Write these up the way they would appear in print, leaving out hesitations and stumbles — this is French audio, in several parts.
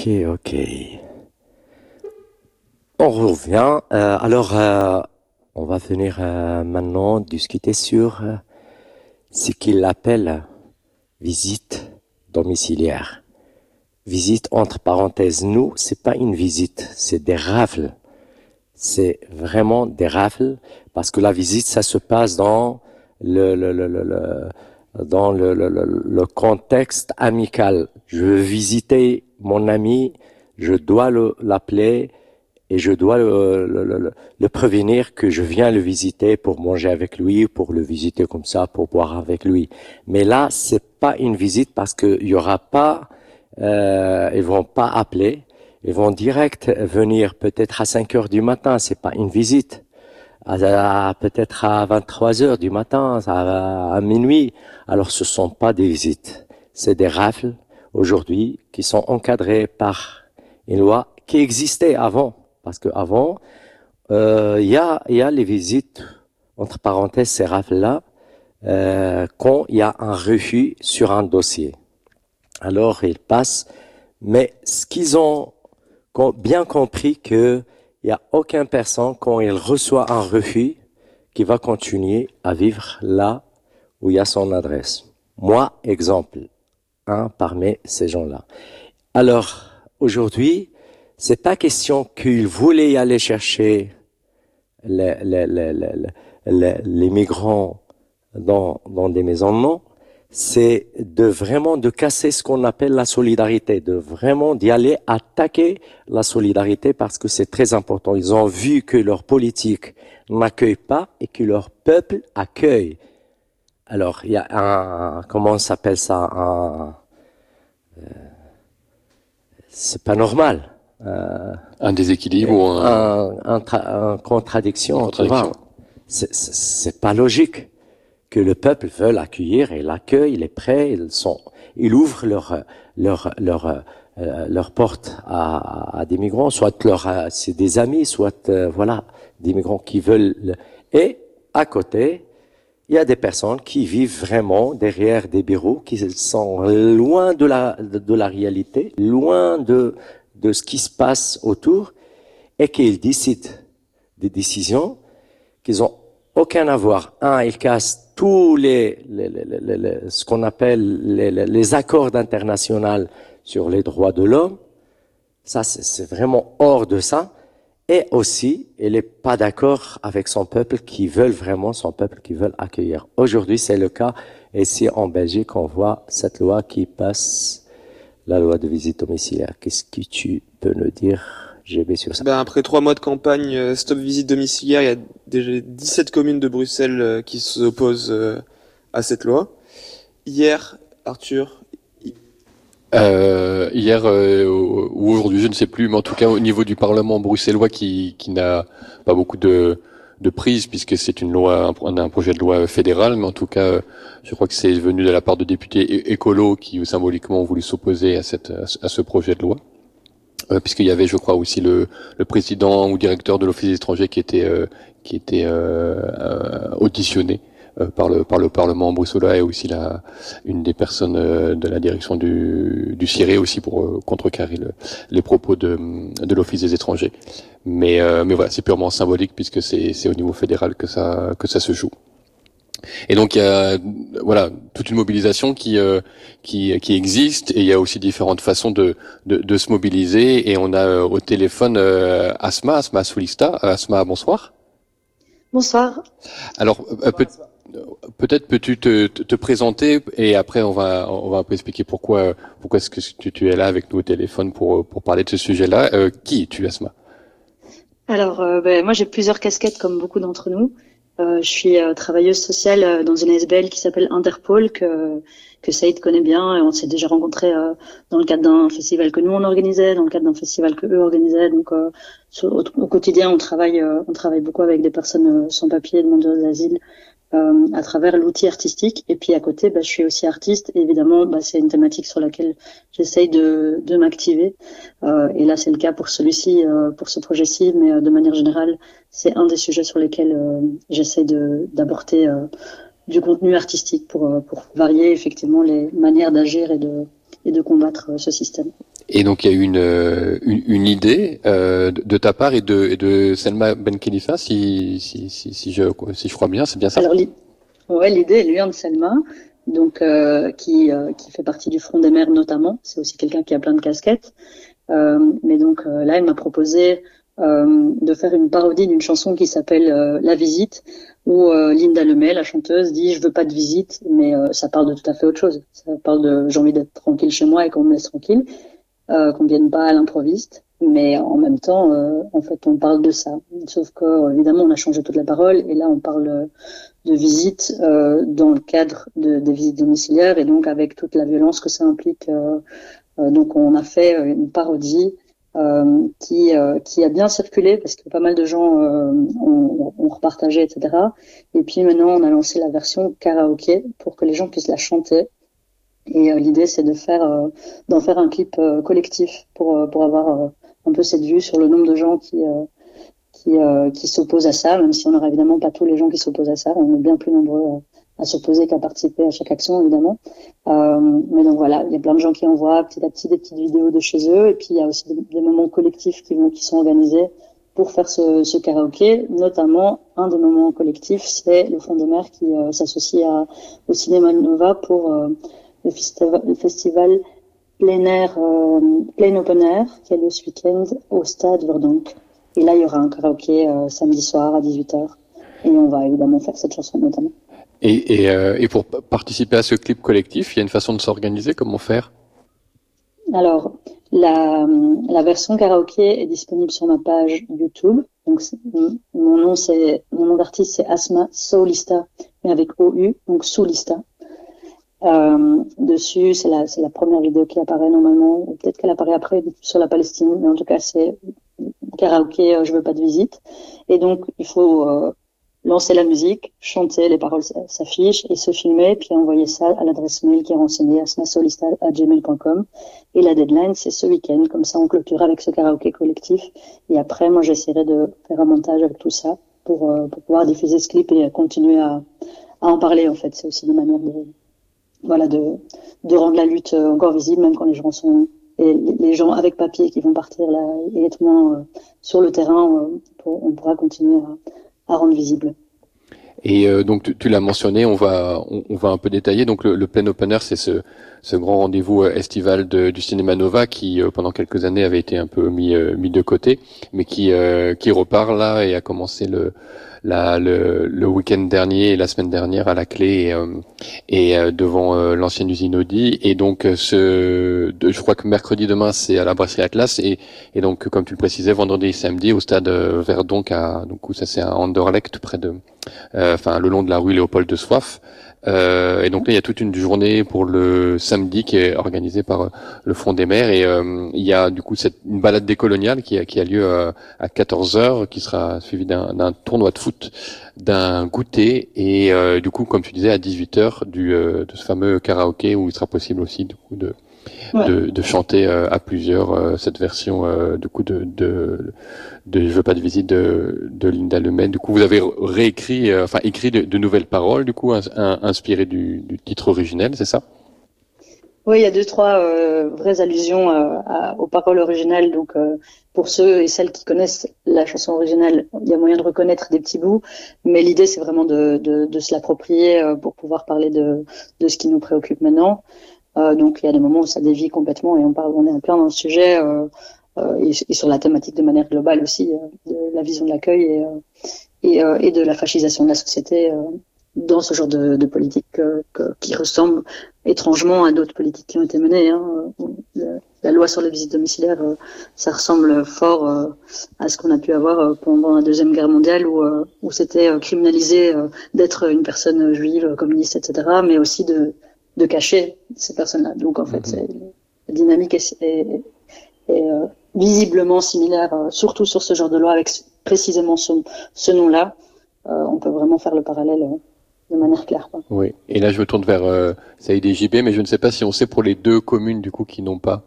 Ok. On revient. On va venir maintenant discuter sur ce qu'il appelle visite domiciliaire. Visite entre parenthèses. Nous, c'est pas une visite, c'est des rafles. C'est vraiment des rafles parce que la visite, ça se passe dans le contexte amical. Je veux visiter mon ami, je dois l'appeler et je dois le prévenir que je viens le visiter pour manger avec lui, pour le visiter comme ça, pour boire avec lui. Mais là, c'est pas une visite parce que il y aura pas, ils vont pas appeler, ils vont direct venir peut-être à 5 heures du matin. C'est pas une visite. Peut-être à 23 heures du matin, à minuit. Alors, ce sont pas des visites. C'est des rafles, aujourd'hui, qui sont encadrées par une loi qui existait avant. Parce que avant, il y a les visites, entre parenthèses, ces rafles-là, quand il y a un refus sur un dossier. Alors, ils passent. Mais ce qu'ils ont bien compris que il n'y a aucune personne, quand il reçoit un refus, qui va continuer à vivre là où il y a son adresse. Moi, exemple, parmi ces gens-là. Alors, aujourd'hui, c'est pas question qu'il voulait aller chercher les migrants dans des maisons, non. C'est vraiment de casser ce qu'on appelle la solidarité, de vraiment d'y aller attaquer la solidarité parce que c'est très important. Ils ont vu que leur politique n'accueille pas et que leur peuple accueille. Alors, il y a comment on s'appelle ça, c'est pas normal. Un déséquilibre ou un contradiction. C'est pas logique. Que le peuple veut accueillir et l'accueil, il est prêt, ils ouvrent leur porte à des migrants, soit c'est des amis, soit des migrants qui veulent. Et à côté, il y a des personnes qui vivent vraiment derrière des bureaux, qui sont loin de la réalité, loin de ce qui se passe autour, et qu'ils décident des décisions qu'ils ont aucun à voir. Ils cassent tous ce qu'on appelle les accords internationaux sur les droits de l'homme. Ça, c'est vraiment hors de ça. Et aussi, il n'est pas d'accord avec son peuple qui veulent accueillir. Aujourd'hui, c'est le cas. Ici, en Belgique, on voit cette loi qui passe, la loi de visite domiciliaire. Qu'est-ce que tu peux nous dire, GB, sur ça? Après 3 mois de campagne Stop Visite Domiciliaire, il y a déjà 17 communes de Bruxelles qui s'opposent à cette loi. Hier, Arthur... Hier ou aujourd'hui, je ne sais plus, mais en tout cas au niveau du Parlement bruxellois qui n'a pas beaucoup de prise puisque c'est une loi, un projet de loi fédéral, mais en tout cas, je crois que c'est venu de la part de députés écolos qui symboliquement ont voulu s'opposer à ce projet de loi. Puisqu'il y avait, je crois, aussi le président ou directeur de l'Office des étrangers qui était auditionné par le Parlement bruxellois et aussi une des personnes de la direction du CIRE aussi pour contrecarrer les propos de l'Office des étrangers. Mais voilà, c'est purement symbolique puisque c'est au niveau fédéral que ça se joue. Et donc il y a toute une mobilisation qui existe et il y a aussi différentes façons de se mobiliser et on a au téléphone Asma Soulista. Asma, bonsoir. Bonsoir. Alors peut-être peux-tu te présenter et après on va un peu expliquer pourquoi est-ce que tu es là avec nous au téléphone pour parler de ce sujet-là. Qui es-tu, Asma? Alors moi j'ai plusieurs casquettes comme beaucoup d'entre nous. Je suis travailleuse sociale dans une ASBL qui s'appelle Interpol que Saïd connaît bien et on s'est déjà rencontrés dans le cadre d'un festival que nous on organisait, dans le cadre d'un festival que eux organisaient. Donc au quotidien on travaille beaucoup avec des personnes sans papier, demandeurs d'asile à travers l'outil artistique. Et puis à côté, je suis aussi artiste. Et évidemment, c'est une thématique sur laquelle j'essaye de m'activer. Et là, c'est le cas pour celui-ci, pour ce projet-ci. Mais de manière générale, c'est un des sujets sur lesquels j'essaie d'apporter du contenu artistique pour varier effectivement les manières d'agir et de combattre ce système. Et donc il y a eu une idée de ta part et de Selma Ben Khalifa, si je crois bien, c'est bien ça. Alors l'idée elle vient de Selma, donc qui fait partie du Front des mères notamment. C'est aussi quelqu'un qui a plein de casquettes. Mais donc là, elle m'a proposé de faire une parodie d'une chanson qui s'appelle La Visite, où Linda Lemay, la chanteuse, dit « Je veux pas de visite », mais ça parle de tout à fait autre chose. Ça parle de « J'ai envie d'être tranquille chez moi et qu'on me laisse tranquille », qu'on vienne pas à l'improviste. Mais en même temps, en fait, on parle de ça. Sauf que, évidemment, on a changé toute la parole, et là, on parle de visite dans le cadre des visites domiciliaires, et donc avec toute la violence que ça implique. Donc on a fait une parodie qui a bien circulé parce que pas mal de gens ont repartagé, etc. Et puis maintenant on a lancé la version karaoké pour que les gens puissent la chanter. Et l'idée c'est d'en faire un clip collectif pour avoir un peu cette vue sur le nombre de gens qui s'opposent à ça, même si on n'aura évidemment pas tous les gens qui s'opposent à ça. On est bien plus nombreux à s'opposer qu'à participer à chaque action, évidemment. Mais donc voilà, il y a plein de gens qui envoient petit à petit des petites vidéos de chez eux, et puis il y a aussi des moments collectifs qui sont organisés pour faire ce karaoké. Notamment, un des moments collectifs, c'est le Front des mères qui s'associe au Cinéma Nova pour le festival plein air, plein open air, qui a lieu ce week-end au stade Verdonk. Et là, il y aura un karaoké samedi soir à 18h. Et on va évidemment faire cette chanson notamment. Et pour participer à ce clip collectif, il y a une façon de s'organiser. Comment faire? Alors, la version karaoké est disponible sur ma page YouTube. Donc, mon nom d'artiste, c'est Asma Soulista, mais avec OU, donc Soulista. Dessus, c'est la première vidéo qui apparaît normalement, ou peut-être qu'elle apparaît après sur la Palestine, mais en tout cas, c'est karaoké, je veux pas de visite. Et donc, il faut lancer la musique, chanter, les paroles s'affichent, et se filmer, puis envoyer ça à l'adresse mail qui est renseignée asmasolista@gmail.com. Et la deadline, c'est ce week-end. Comme ça, on clôture avec ce karaoké collectif. Et après, moi, j'essaierai de faire un montage avec tout ça pour pouvoir diffuser ce clip et continuer à en parler, en fait. C'est aussi une manière de rendre la lutte encore visible, même quand les gens avec papier qui vont partir là, immédiatement sur le terrain, on pourra continuer à rendre visible. Et donc tu l'as mentionné, on va un peu détailler. Donc le Plein Open Air, c'est ce grand rendez-vous estival du Cinéma Nova qui pendant quelques années avait été un peu mis de côté, mais qui repart là et a commencé le week-end dernier et la semaine dernière à la clé et devant l'ancienne usine Audi. Et donc je crois que mercredi demain c'est à la brasserie Atlas et donc comme tu le précisais, vendredi et samedi au stade Verdonk donc ça c'est à Anderlecht près de le long de la rue Léopold de Soif. Et donc là, il y a toute une journée pour le samedi qui est organisée par le Front des mères et il y a du coup une balade décoloniale qui a lieu à 14h, qui sera suivie d'un tournoi de foot, d'un goûter et du coup, comme tu disais, à 18h de ce fameux karaoké où il sera possible aussi du coup de chanter à plusieurs cette version du coup de Je veux pas de visite de Linda Lemay. Du coup, vous avez réécrit, écrit de nouvelles paroles, du coup, inspirées du titre originel, c'est ça? Oui, il y a 2-3 vraies allusions aux paroles originales. Donc, pour ceux et celles qui connaissent la chanson originale, il y a moyen de reconnaître des petits bouts. Mais l'idée, c'est vraiment de se l'approprier pour pouvoir parler de ce qui nous préoccupe maintenant. Donc, il y a des moments où ça dévie complètement et on est en plein dans le sujet. Et sur la thématique de manière globale aussi, de la vision de l'accueil et de la fascisation de la société dans ce genre de politique qui ressemble étrangement à d'autres politiques qui ont été menées. La loi sur les visites domiciliaires, ça ressemble fort à ce qu'on a pu avoir pendant la Deuxième Guerre mondiale où c'était criminalisé d'être une personne juive, communiste, etc., mais aussi de cacher ces personnes-là. Donc en fait, la dynamique est visiblement similaire, surtout sur ce genre de loi avec précisément ce nom-là. On peut vraiment faire le parallèle de manière claire. Quoi. Oui. Et là, je me tourne vers Saïd et JB, mais je ne sais pas si on sait pour les deux communes du coup qui n'ont pas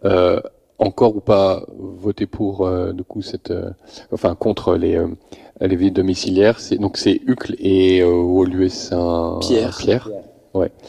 encore ou pas voté pour du coup contre les visites domiciliaires. C'est Uccle et Woluwe Saint-Pierre. Ouais.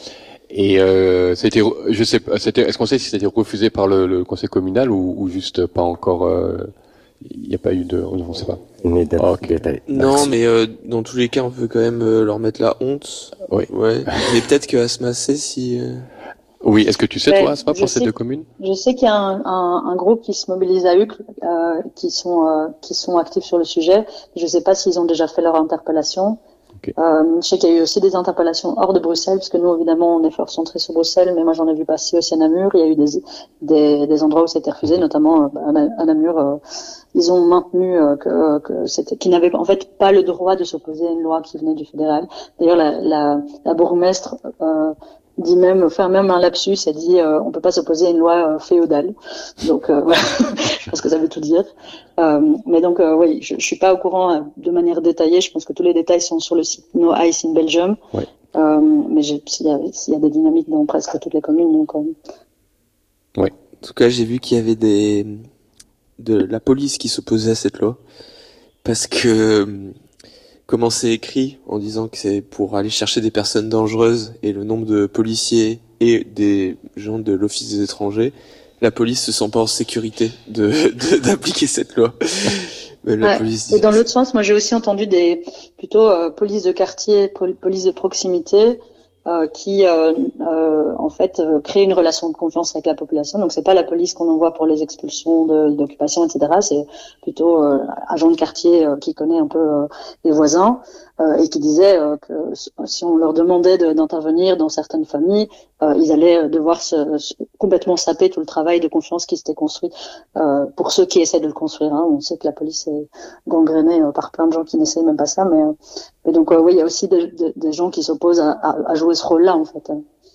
Et c'était, je sais pas, est-ce qu'on sait si c'était refusé par le conseil communal ou juste pas encore? Il n'y a pas eu de, on ne sait pas. Détail. Non, mais dans tous les cas, on peut quand même leur mettre la honte. Oui. Ouais. Mais peut-être que Asma sait si. Oui. Est-ce que tu sais, toi, Asma, Je pour ces sais- deux communes? Je sais qu'il y a un groupe qui se mobilise à Uccle, qui sont actifs sur le sujet. Je ne sais pas s'ils ont déjà fait leur interpellation. Ok. Je sais qu'il y a eu aussi des interpellations hors de Bruxelles, parce que nous, évidemment, on est fort centré sur Bruxelles, mais moi, j'en ai vu passer aussi à Namur. Il y a eu des endroits où c'était refusé, notamment à Namur. Ils ont maintenu qu'ils n'avaient en fait pas le droit de s'opposer à une loi qui venait du fédéral. D'ailleurs, la bourgmestre dit même, faire même un lapsus, elle dit on peut pas s'opposer à une loi féodale. Donc voilà, je pense que ça veut tout dire. Mais donc oui, je suis pas au courant de manière détaillée. Je pense que tous les détails sont sur le site No Ice in Belgium. Ouais. Mais s'il y a des dynamiques dans presque toutes les communes, donc. En tout cas, j'ai vu qu'il y avait de la police qui s'opposait à cette loi parce que comment c'est écrit en disant que c'est pour aller chercher des personnes dangereuses et le nombre de policiers et des gens de l'Office des étrangers, la police se sent pas en sécurité d'appliquer cette loi. Mais la police Et dans l'autre sens, moi j'ai aussi entendu plutôt police de quartier, police de proximité qui en fait crée une relation de confiance avec la population. Donc c'est pas la police qu'on envoie pour les expulsions d'occupation, etc. C'est plutôt agent de quartier qui connaît un peu les voisins et qui disait que si on leur demandait d'intervenir dans certaines familles, ils allaient devoir complètement saper tout le travail de confiance qui s'était construit pour ceux qui essaient de le construire. Hein. On sait que la police est gangrénée par plein de gens qui n'essayent même pas ça, mais donc oui, il y a aussi des gens qui s'opposent à jouer ce rôle-là en fait.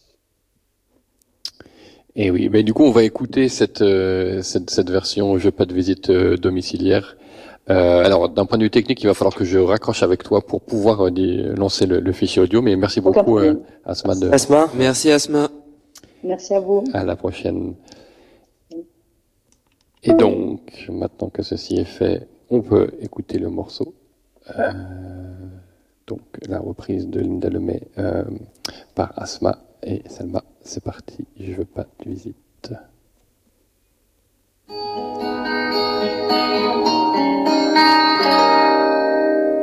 Et oui, mais du coup, on va écouter cette version jeu pas de visite domiciliaire. Alors, d'un point de vue technique, il va falloir que je raccroche avec toi pour pouvoir lancer le fichier audio. Mais merci beaucoup, Asma. Asma. Merci Asma. Merci à vous. À la prochaine. Et donc, maintenant que ceci est fait, on peut écouter le morceau. Donc, la reprise de Linda Lemay par Asma et Selma. C'est parti, je veux pas de visite.